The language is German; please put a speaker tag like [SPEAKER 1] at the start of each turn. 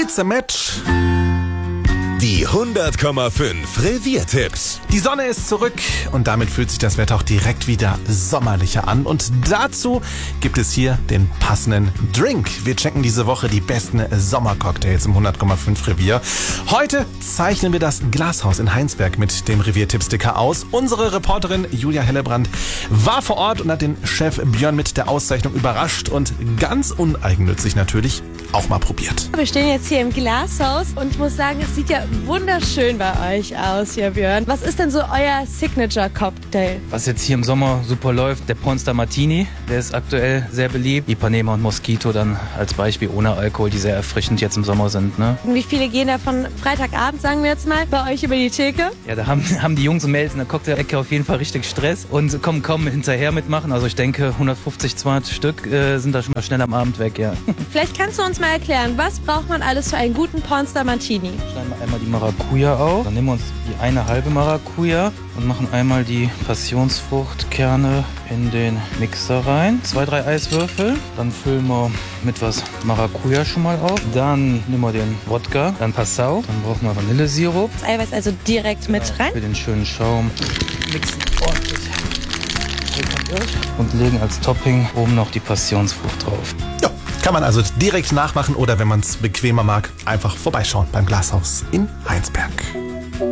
[SPEAKER 1] It's a Match.
[SPEAKER 2] Die 100,5 Reviertipps.
[SPEAKER 1] Die Sonne ist zurück und damit fühlt sich das Wetter auch direkt wieder sommerlicher an. Und dazu gibt es hier den passenden Drink. Wir checken diese Woche die besten Sommercocktails im 100,5 Revier. Heute zeichnen wir das Glashaus in Heinsberg mit dem Reviertipp-Sticker aus. Unsere Reporterin Julia Hellebrand war vor Ort und hat den Chef Björn mit der Auszeichnung überrascht und ganz uneigennützig natürlich auch mal probiert.
[SPEAKER 3] Wir stehen jetzt hier im Glashaus und ich muss sagen, es sieht ja wunderschön bei euch aus hier, Björn. Was ist denn so euer Signature-Cocktail?
[SPEAKER 4] Was jetzt hier im Sommer super läuft, der Pornstar Martini, der ist aktuell sehr beliebt. Ipanema und Mosquito dann als Beispiel ohne Alkohol, die sehr erfrischend jetzt im Sommer sind. Ne?
[SPEAKER 3] Wie viele gehen da von Freitagabend, sagen wir jetzt mal, bei euch über die Theke?
[SPEAKER 4] Ja, da haben die Jungs und Mädels in der Cocktail-Ecke auf jeden Fall richtig Stress und kommen kaum hinterher mitmachen. Also ich denke, 150, 200 Stück sind da schon mal schnell am Abend weg, ja.
[SPEAKER 3] Vielleicht kannst du uns mal erklären, was braucht man alles für einen guten Pornstar Martini?
[SPEAKER 4] Schneiden wir einmal die Maracuja auf. Dann nehmen wir uns die eine halbe Maracuja und machen einmal die Passionsfruchtkerne in den Mixer rein. 2, 3 Eiswürfel. Dann füllen wir mit was Maracuja schon mal auf. Dann nehmen wir den Wodka, dann Passau. Dann brauchen wir Vanillesirup.
[SPEAKER 3] Das Eiweiß also direkt mit rein.
[SPEAKER 4] Für den schönen Schaum. Mixen ordentlich. Und legen als Topping oben noch die Passionsfrucht drauf.
[SPEAKER 1] Ja, kann man also direkt nachmachen oder wenn man es bequemer mag, einfach vorbeischauen beim Glashaus in Heinsberg.